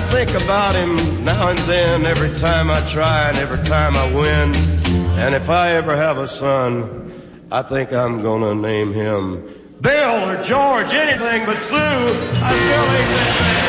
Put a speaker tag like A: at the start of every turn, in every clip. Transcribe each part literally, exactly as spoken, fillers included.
A: think about him now and then, every time I try and every time I win. And if I ever have a son, I think I'm gonna name him Bill or George, anything but Sue. I still ain't that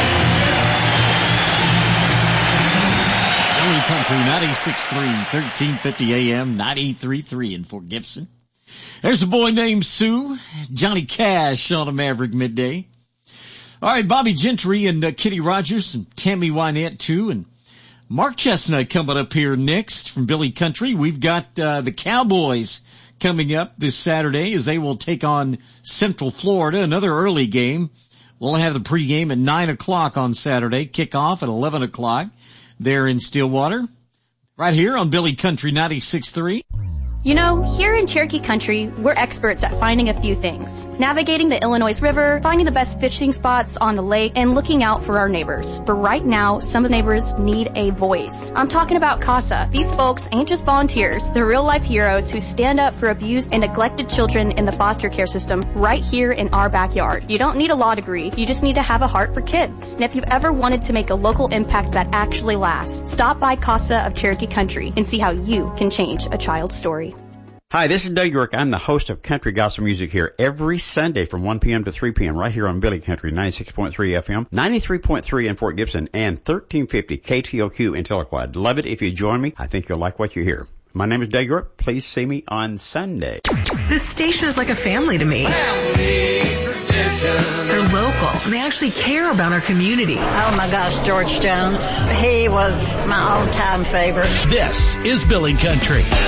B: Billy Country, ninety-six point three, thirteen fifty A M, ninety-three point three in Fort Gibson. There's a boy named Sue, Johnny Cash on a Maverick Midday. All right, Bobby Gentry and uh, Kitty Rogers and Tammy Wynette too, and Mark Chestnut coming up here next from Billy Country. We've got uh, the Cowboys coming up this Saturday as they will take on Central Florida, another early game. We'll have the pregame at nine o'clock on Saturday, kickoff at eleven o'clock there in Stillwater. Right here on Billy Country ninety-six point three.
C: You know, here in Cherokee Country, we're experts at finding a few things. Navigating the Illinois River, finding the best fishing spots on the lake, and looking out for our neighbors. But right now, some of the neighbors need a voice. I'm talking about CASA. These folks ain't just volunteers. They're real-life heroes who stand up for abused and neglected children in the foster care system right here in our backyard. You don't need a law degree. You just need to have a heart for kids. And if you've ever wanted to make a local impact that actually lasts, stop by CASA of Cherokee Country and see how you can change a child's story.
D: Hi, this is Doug York. I'm the host of Country Gospel Music here every Sunday from one p.m. to three p.m. right here on Billy Country, ninety-six point three F M, ninety-three point three in Fort Gibson, and thirteen fifty K T O Q in Tahlequah. Love it if you join me. I think you'll like what you hear. My name is Doug York. Please see me on Sunday.
E: This station is like a family to me. Family tradition. They're local. They actually care about our community.
F: Oh, my gosh, George Jones. He was my all-time favorite.
G: This is Billy Country.